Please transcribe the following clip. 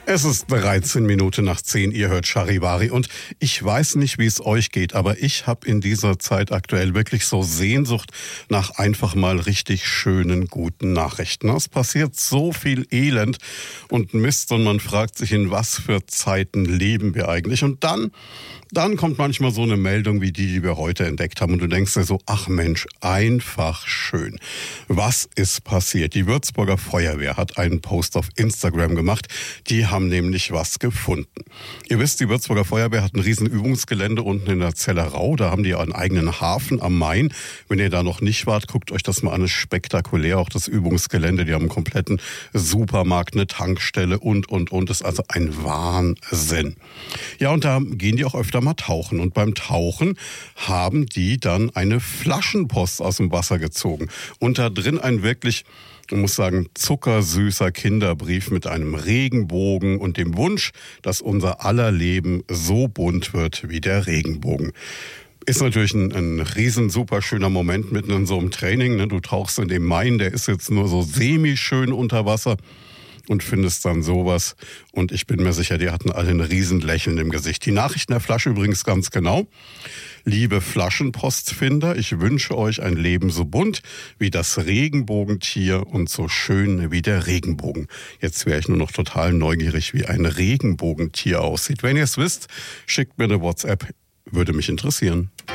Es ist 13 Minuten nach 10, ihr hört Charivari und ich weiß nicht, wie es euch geht, aber ich habe in dieser Zeit aktuell wirklich so Sehnsucht nach einfach mal richtig schönen, guten Nachrichten. Es passiert so viel Elend und Mist und man fragt sich, in was für Zeiten leben wir eigentlich? Und dann kommt manchmal so eine Meldung wie die wir heute entdeckt haben und du denkst dir so, ach Mensch, einfach schön. Was ist passiert? Die Würzburger Feuerwehr hat einen Post auf Instagram gemacht. Die haben nämlich was gefunden. Ihr wisst, die Würzburger Feuerwehr hat ein riesen Übungsgelände unten in der Zellerau. Da haben die einen eigenen Hafen am Main. Wenn ihr da noch nicht wart, guckt euch das mal an. Es ist spektakulär, auch das Übungsgelände. Die haben einen kompletten Supermarkt, eine Tankstelle und. Das ist also ein Wahnsinn. Ja, und da gehen die auch öfter mal tauchen. Und beim Tauchen haben die dann eine Flaschenpost aus dem Wasser gezogen. Und da drin ein wirklich, ich muss sagen, zuckersüßer Kinderbrief mit einem Regenbogen und dem Wunsch, dass unser aller Leben so bunt wird wie der Regenbogen. Ist natürlich ein riesen super schöner Moment mitten in so einem Training. Ne? Du tauchst in den Main, der ist jetzt nur so semi-schön unter Wasser und findest dann sowas. Und ich bin mir sicher, die hatten alle ein riesen Lächeln im Gesicht. Die Nachricht in der Flasche übrigens ganz genau. Liebe Flaschenpostfinder, ich wünsche euch ein Leben so bunt wie das Regenbogentier und so schön wie der Regenbogen. Jetzt wäre ich nur noch total neugierig, wie ein Regenbogentier aussieht. Wenn ihr es wisst, schickt mir eine WhatsApp, würde mich interessieren.